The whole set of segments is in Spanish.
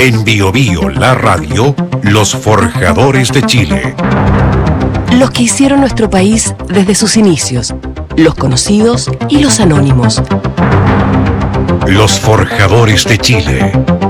En Bio Bio, la radio, los forjadores de Chile. Los que hicieron nuestro país desde sus inicios, los conocidos y los anónimos. Los forjadores de Chile.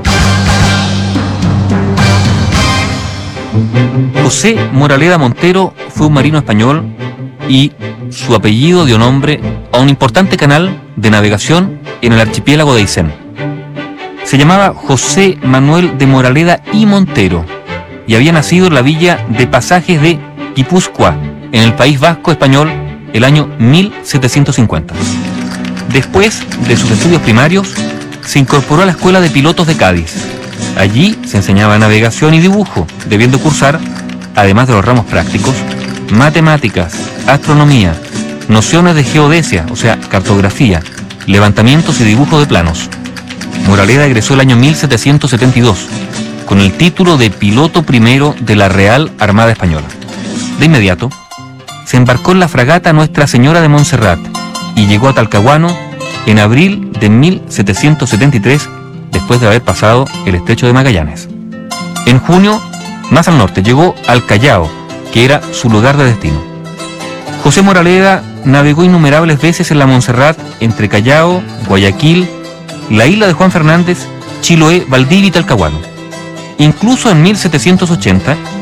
José Moraleda Montero fue un marino español y su apellido dio nombre a un importante canal de navegación en el archipiélago de Aysén. Se llamaba José Manuel de Moraleda y Montero y había nacido en la villa de Pasajes de Guipúzcoa, en el País Vasco español, el año 1750. Después de sus estudios primarios, se incorporó a la Escuela de Pilotos de Cádiz. Allí se enseñaba navegación y dibujo, debiendo cursar, además de los ramos prácticos, matemáticas, astronomía, nociones de geodesia, o sea, cartografía, levantamientos y dibujo de planos. Moraleda egresó el año 1772, con el título de piloto primero de la Real Armada Española. De inmediato, se embarcó en la fragata Nuestra Señora de Montserrat y llegó a Talcahuano en abril de 1773, después de haber pasado el estrecho de Magallanes. En junio, más al norte, llegó al Callao, que era su lugar de destino. José Moraleda navegó innumerables veces en la Montserrat entre Callao, Guayaquil, la isla de Juan Fernández, Chiloé, Valdivia y Talcahuano. Incluso en 1780